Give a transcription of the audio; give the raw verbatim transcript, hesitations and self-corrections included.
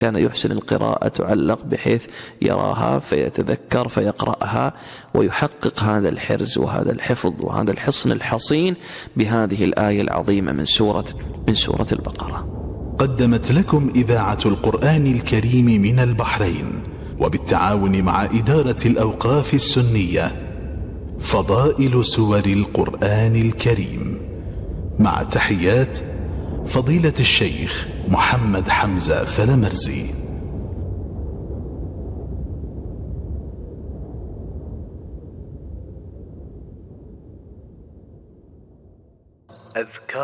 كان يحسن القراءة تعلق بحيث يراها فيتذكر فيقرأها ويحقق هذا الحرز وهذا الحفظ وهذا الحصن الحصين بهذه الآية العظيمة من سورة من سورة البقرة. قدمت لكم إذاعة القرآن الكريم من البحرين وبالتعاون مع إدارة الأوقاف السنية فضائل سور القرآن الكريم، مع تحيات فضيلة الشيخ محمد حمزة فلمرزي. أذكار